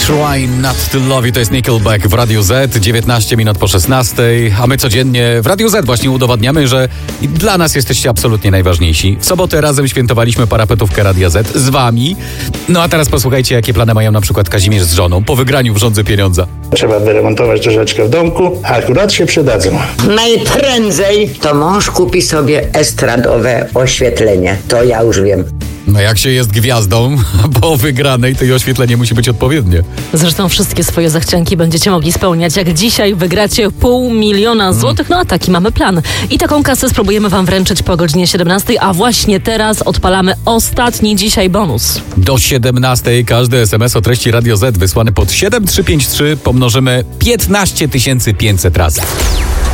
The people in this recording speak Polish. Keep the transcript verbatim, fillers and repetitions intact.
Try Not To Love You, to jest Nickelback w Radiu Z, dziewiętnaście minut po szesnastej, a my codziennie w Radiu Z właśnie udowadniamy, że dla nas jesteście absolutnie najważniejsi. W sobotę razem świętowaliśmy parapetówkę Radia Z z wami. No a teraz posłuchajcie, jakie plany mają na przykład Kazimierz z żoną po wygraniu w Żądze Pieniądza. Trzeba wyremontować troszeczkę w domku, a akurat się przydadzą. Najprędzej to mąż kupi sobie estradowe oświetlenie. To ja już wiem. No jak się jest gwiazdą po wygranej, to i oświetlenie musi być odpowiednie. Zresztą wszystkie swoje zachcianki będziecie mogli spełniać, jak dzisiaj wygracie pół miliona złotych. No a taki mamy plan. I taką kasę spróbujemy wam wręczyć po godzinie siedemnastej, a właśnie teraz odpalamy ostatni dzisiaj bonus. Do siedemnastej każdy es em es o treści Radio Z wysłany pod siedem trzy pięć trzy pomnożymy piętnaście tysięcy pięćset razy.